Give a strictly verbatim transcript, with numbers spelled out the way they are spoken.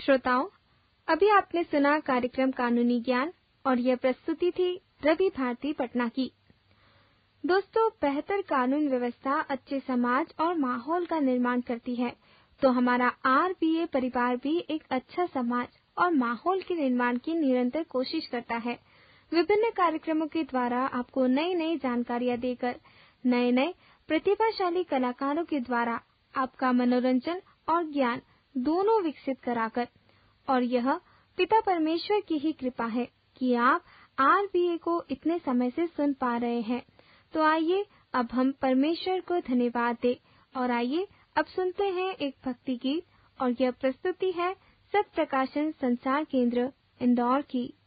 श्रोताओं, अभी आपने सुना कार्यक्रम कानूनी ज्ञान और यह प्रस्तुति थी रवि भारती पटना की। दोस्तों, बेहतर कानून व्यवस्था अच्छे समाज और माहौल का निर्माण करती है, तो हमारा आरबीए परिवार भी एक अच्छा समाज और माहौल के निर्माण की निरंतर कोशिश करता है। विभिन्न कार्यक्रमों के द्वारा आपको नई नई जानकारियां देकर, नए नए प्रतिभाशाली कलाकारों के द्वारा आपका मनोरंजन और ज्ञान दोनों विकसित कराकर, और यह पिता परमेश्वर की ही कृपा है कि आप आरबीए को इतने समय से सुन पा रहे हैं। तो आइए अब हम परमेश्वर को धन्यवाद दें और आइए अब सुनते हैं एक भक्ति गीत, और यह प्रस्तुति है सत्य प्रकाशन संसार केंद्र इंदौर की।